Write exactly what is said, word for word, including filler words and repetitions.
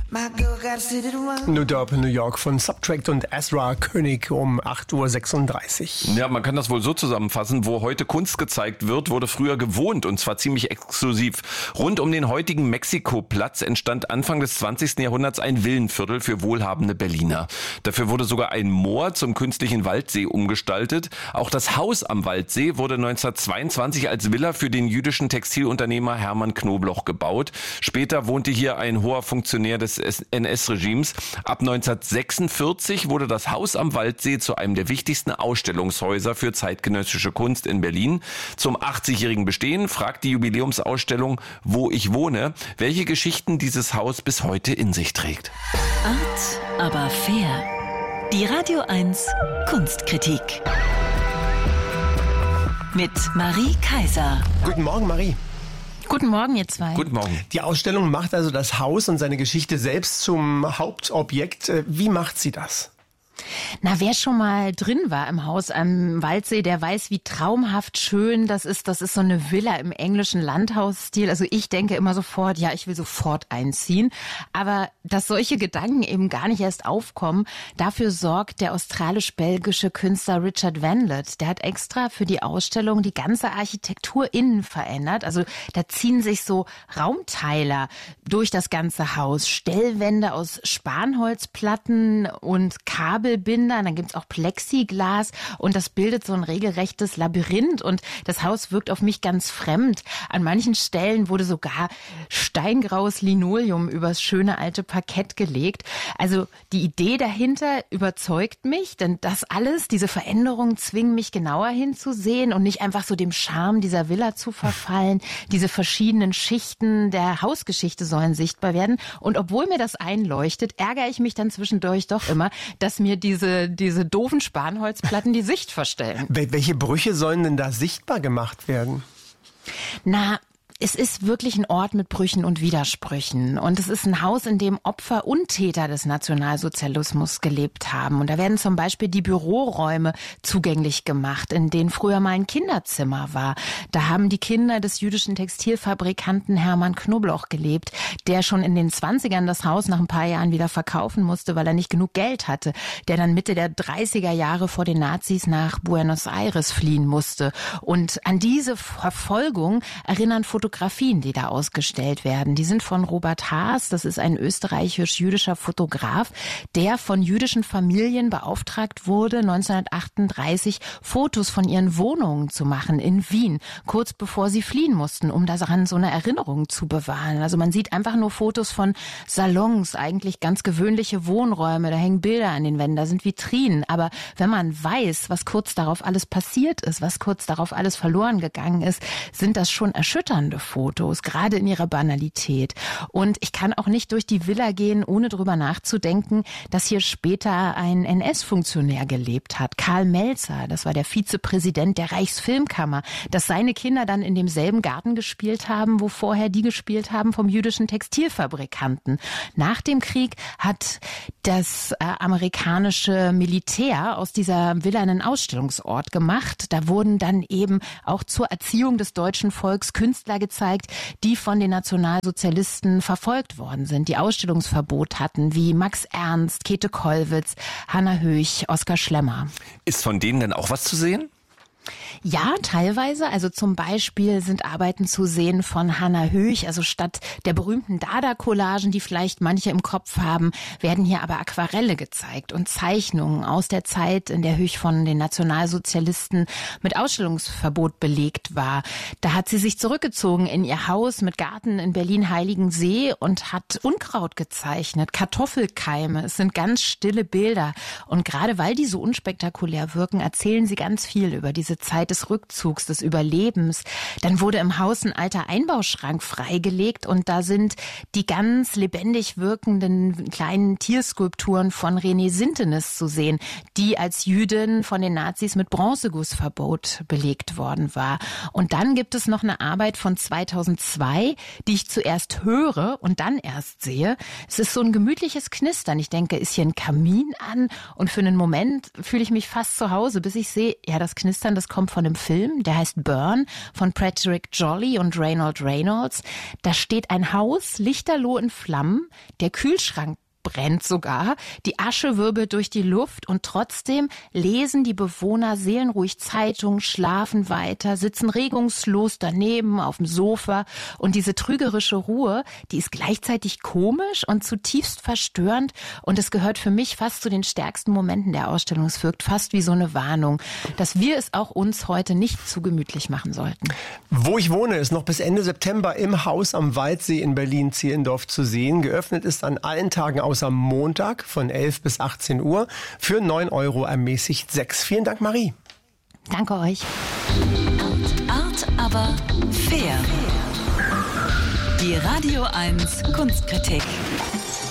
New Dorp, New York von Subtract und Ezra König um acht Uhr sechsunddreißig. Ja, man kann das wohl so zusammenfassen. Wo heute Kunst gezeigt wird, wurde früher gewohnt und zwar ziemlich exklusiv. Rund um den heutigen Mexikoplatz entstand Anfang des zwanzigsten Jahrhunderts ein Villenviertel für wohlhabende Berliner. Dafür wurde sogar ein Moor zum künstlichen Waldsee umgestaltet. Auch das Haus am Waldsee wurde neunzehnhundertzweiundzwanzig als Villa für den jüdischen Textilunternehmer Hermann Knobloch gebaut. Später wohnte hier ein hoher Funktionär des N S-Regimes. Ab neunzehnhundertsechsundvierzig wurde das Haus am Waldsee zu einem der wichtigsten Ausstellungshäuser für zeitgenössische Kunst in Berlin. Zum achtzigjährigen Bestehen fragt die Jubiläumsausstellung Wo ich wohne, welche Geschichten dieses Haus bis heute in sich trägt. Art, aber fair. Die Radio eins Kunstkritik. Mit Marie Kaiser. Guten Morgen, Marie. Guten Morgen, ihr zwei. Guten Morgen. Die Ausstellung macht also das Haus und seine Geschichte selbst zum Hauptobjekt. Wie macht sie das? Na, wer schon mal drin war im Haus am Waldsee, der weiß, wie traumhaft schön das ist. Das ist so eine Villa im englischen Landhausstil. Also ich denke immer sofort, ja, ich will sofort einziehen. Aber dass solche Gedanken eben gar nicht erst aufkommen, dafür sorgt der australisch-belgische Künstler Richard Vanlett. Der hat extra für die Ausstellung die ganze Architektur innen verändert. Also da ziehen sich so Raumteiler durch das ganze Haus. Stellwände aus Spanholzplatten und Kabel. Binder, dann gibt's auch Plexiglas und das bildet so ein regelrechtes Labyrinth und das Haus wirkt auf mich ganz fremd. An manchen Stellen wurde sogar steingraues Linoleum übers schöne alte Parkett gelegt. Also die Idee dahinter überzeugt mich, denn das alles, diese Veränderungen zwingen mich genauer hinzusehen und nicht einfach so dem Charme dieser Villa zu verfallen. Diese verschiedenen Schichten der Hausgeschichte sollen sichtbar werden und obwohl mir das einleuchtet, ärgere ich mich dann zwischendurch doch immer, dass mir diese, diese doofen Spanholzplatten die Sicht verstellen. Welche Brüche sollen denn da sichtbar gemacht werden? Na, es ist wirklich ein Ort mit Brüchen und Widersprüchen. Und es ist ein Haus, in dem Opfer und Täter des Nationalsozialismus gelebt haben. Und da werden zum Beispiel die Büroräume zugänglich gemacht, in denen früher mal ein Kinderzimmer war. Da haben die Kinder des jüdischen Textilfabrikanten Hermann Knobloch gelebt, der schon in den zwanzigern das Haus nach ein paar Jahren wieder verkaufen musste, weil er nicht genug Geld hatte. Der dann Mitte der dreißiger Jahre vor den Nazis nach Buenos Aires fliehen musste. Und an diese Verfolgung erinnern Fotografien, Fotografien, die da ausgestellt werden. Die sind von Robert Haas, das ist ein österreichisch-jüdischer Fotograf, der von jüdischen Familien beauftragt wurde, neunzehnhundertachtunddreißig Fotos von ihren Wohnungen zu machen in Wien, kurz bevor sie fliehen mussten, um daran so eine Erinnerung zu bewahren. Also man sieht einfach nur Fotos von Salons, eigentlich ganz gewöhnliche Wohnräume, da hängen Bilder an den Wänden, da sind Vitrinen. Aber wenn man weiß, was kurz darauf alles passiert ist, was kurz darauf alles verloren gegangen ist, sind das schon erschütternde Fotos, gerade in ihrer Banalität. Und ich kann auch nicht durch die Villa gehen, ohne drüber nachzudenken, dass hier später ein N S-Funktionär gelebt hat. Karl Melzer, das war der Vizepräsident der Reichsfilmkammer, dass seine Kinder dann in demselben Garten gespielt haben, wo vorher die gespielt haben vom jüdischen Textilfabrikanten. Nach dem Krieg hat das äh, amerikanische Militär aus dieser Villa einen Ausstellungsort gemacht. Da wurden dann eben auch zur Erziehung des deutschen Volks Künstler gezeigt, die von den Nationalsozialisten verfolgt worden sind, die Ausstellungsverbot hatten, wie Max Ernst, Käthe Kollwitz, Hannah Höch, Oskar Schlemmer. Ist von denen denn auch was zu sehen? Ja, teilweise. Also zum Beispiel sind Arbeiten zu sehen von Hannah Höch. Also statt der berühmten Dada-Collagen, die vielleicht manche im Kopf haben, werden hier aber Aquarelle gezeigt und Zeichnungen aus der Zeit, in der Höch von den Nationalsozialisten mit Ausstellungsverbot belegt war. Da hat sie sich zurückgezogen in ihr Haus mit Garten in Berlin-Heiligensee und hat Unkraut gezeichnet, Kartoffelkeime. Es sind ganz stille Bilder. Und gerade weil die so unspektakulär wirken, erzählen sie ganz viel über diese Zeit des Rückzugs, des Überlebens. Dann wurde im Haus ein alter Einbauschrank freigelegt und da sind die ganz lebendig wirkenden kleinen Tierskulpturen von René Sintenis zu sehen, die als Jüdin von den Nazis mit Bronzegussverbot belegt worden war. Und dann gibt es noch eine Arbeit von zweitausendzwei, die ich zuerst höre und dann erst sehe. Es ist so ein gemütliches Knistern. Ich denke, ist hier ein Kamin an? Und für einen Moment fühle ich mich fast zu Hause, bis ich sehe, ja, das Knistern, das das kommt von einem Film, der heißt Burn, von Patrick Jolly und Reynold Reynolds. Da steht ein Haus, lichterloh in Flammen, der Kühlschrank brennt sogar, die Asche wirbelt durch die Luft und trotzdem lesen die Bewohner seelenruhig Zeitung, schlafen weiter, sitzen regungslos daneben auf dem Sofa und diese trügerische Ruhe, die ist gleichzeitig komisch und zutiefst verstörend und es gehört für mich fast zu den stärksten Momenten der Ausstellung. Es wirkt fast wie so eine Warnung, dass wir es auch uns heute nicht zu gemütlich machen sollten. Wo ich wohne, ist noch bis Ende September im Haus am Waldsee in Berlin-Zehlendorf zu sehen. Geöffnet ist an allen Tagen aus am Montag von elf bis achtzehn Uhr für neun Euro ermäßigt sechs. Vielen Dank, Marie. Danke euch. Art, aber fair. Die Radio eins Kunstkritik.